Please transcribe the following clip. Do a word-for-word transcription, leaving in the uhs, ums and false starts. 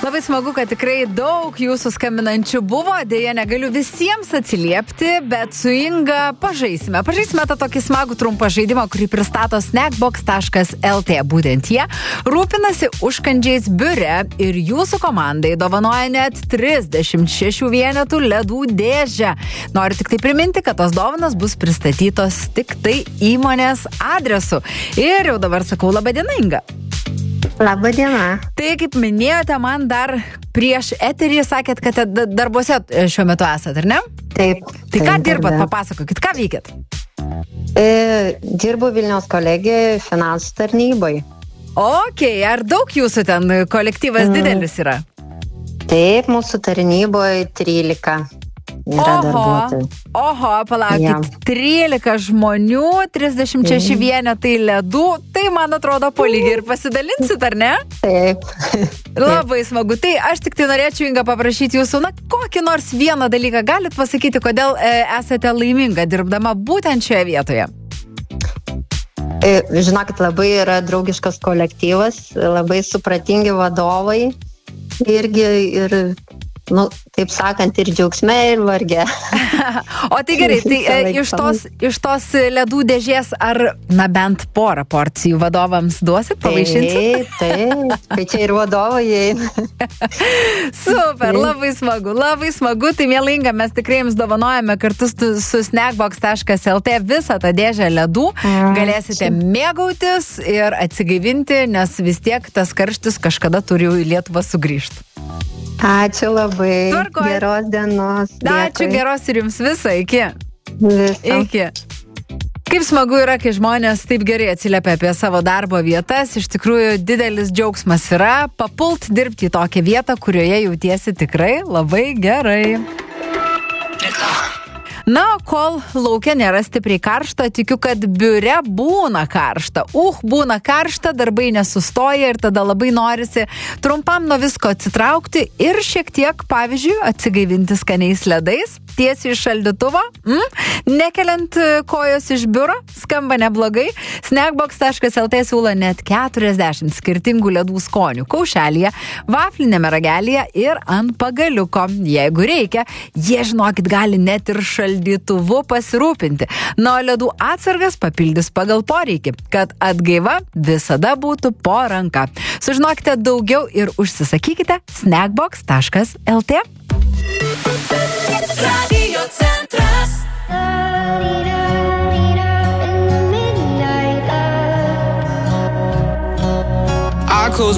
Labai smagu, kad tikrai daug jūsų skambinančių buvo, dėja negaliu visiems atsiliepti, bet su Inga pažaisime. Pažaisime tą tokį smagų trumpą žaidimą, kurį pristato snackbox taškas el tė. Būtent jie rūpinasi užkandžiais biure ir jūsų komandai dovanoja net trisdešimt šešių vienetų ledų dėžę. Noriu tik tai priminti, kad tos dovanos bus pristatytos tik tai įmonės adresu. Ir jau dabar sakau, laba diena, Inga. Labą dieną. Tai kaip minėjote, man dar prieš eterį sakėt, kad darbuose šiuo metu esat, ar ne? Taip. Tai ką dirbat, papasakokit, ką veikėt? E, dirbu Vilniaus kolegijoje finansų tarnybai. Ok, ar daug jūsų ten kolektyvas mm. didelis yra? Taip, mūsų tarnyboje trylika. Oho, oho, palaukit, ja. trylika žmonių, trisdešimt šeši vienetai ledų, tai man atrodo po lygiai ir pasidalinsit, ar ne? Taip. Labai smagu. Tai aš tik tai norėčiau, Inga, paprašyti jūsų, na, kokį nors vieną dalyką galit pasakyti, kodėl e, esate laiminga dirbdama būtent šioje vietoje? E, žinokit, labai yra draugiškas kolektyvas, labai supratingi vadovai, irgi ir... Nu, taip sakant, ir džiaugsme, ir varge. O tai gerai, tai e, iš, tos, iš tos ledų dėžės ar, na, bent porą porcijų vadovams duosit, pavaišinsit? Taip, taip, kai čia ir vadovai eina. Super, labai smagu, labai smagu. Tai mielinga, mes tikrai jums dovanojame kartu su, su snackbox taškas el tė visą tą dėžę ledų. Galėsite mėgautis ir atsigaivinti, nes vis tiek tas karštis kažkada turi į Lietuvą sugrįžti. Ačiū labai. Tvarkoj. Geros dienos. Ačiū, geros ir jums visą. Iki. Visą. Iki. Kaip smagu yra, kai žmonės taip gerai atsiliepia apie savo darbo vietas. Iš tikrųjų, didelis džiaugsmas yra papult dirbti į tokią vietą, kurioje jautiesi tikrai labai gerai. Na, kol lauke nėra stipriai karšta, tikiu, kad biure būna karšta. Uh, būna karšta, darbai nesustoja ir tada labai norisi trumpam nuo visko atsitraukti ir šiek tiek, pavyzdžiui, atsigaivinti skaniais ledais, tiesiai iš šaldytuvo, mm? nekeliant kojos iš biuro, skamba neblogai. snackbox taškas el tė siūlo net keturiasdešimt skirtingų ledų skonių kaušelėje, vaflinėme ragelyje ir ant pagaliuko. Jeigu reikia, jie, žinokit, gali net ir šaldytuvu pasirūpinti. Na, o ledų atsargas papildys pagal poreikį, kad atgaiva visada būtų po ranka. Sužinokite daugiau ir užsisakykite snackbox taškas el tė. Radio centras.